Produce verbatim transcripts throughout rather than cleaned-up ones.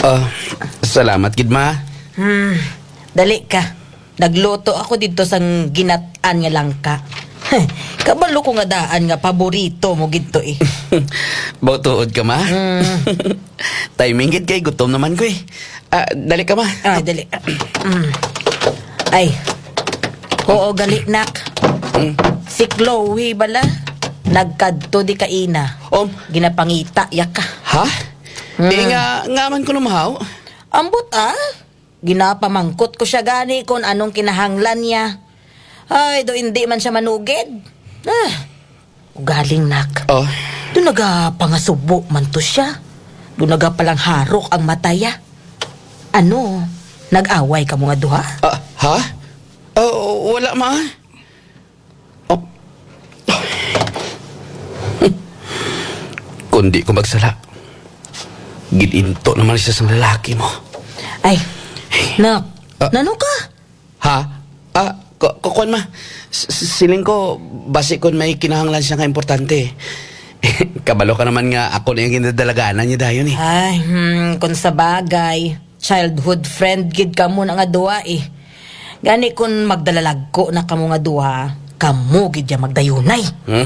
Ah, salamat, gid ma. Hmm, dali ka. Nagluto ako dito sang ginat-an nga langka. Kabalo ko nga daan nga paborito mo gito eh. Bautuod ka, ma. Mm. Timing gid kay gutom naman ko eh. Ah, dali ka, ma. Ay, dali. Mm. Ay. Oo, gali nak. Mm. Si Chloe bala. Nagkadto di kaina. Om, Ginapangita ya ka. ha? Mm. Eh nga, nga man ko lumahaw. Ambot ah. Ginapamangkot ko siya gani kung anong kinahanglan niya. Ay, do hindi man siya manugid. Ah, ugaling nak. Oh, Doon nagapangasubo man to siya. Doon nagapalang harok ang mataya. Ano? Nag-away ka mga duha? ah, ha? Oh, wala, ma. Oh. Kundi ko magsala. Gidinto naman siya sa lalaki mo. Ay, nak, Ah. nano ka? Ha? Ah, ko kukuan ma. S- Siling ko, basi kon may kinahanglan siya nga importante. Kabalo ka naman nga ako na yung ginadalaganan niya dayon eh. Ay, hmm, kung sa bagay, childhood friend gid ka mo na nga duha eh. Gani kung magdalalagko na kamo nga duha, kamo gid ya magdayunay.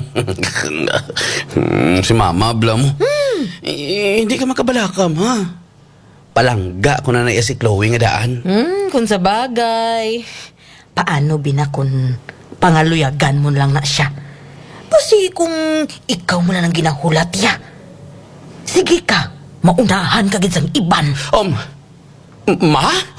Hmm, si mama, bla mo. Eh, hindi ka makabalakam, ha? Palangga ko na naiya si Chloe nga daan. Hmm, kung sa bagay, paano binakon pangaluyagan mo lang na siya? Kasi kung ikaw mo na nang ginahulat ya, sige ka, maunahan ka gid sang iban. Om, m- ma?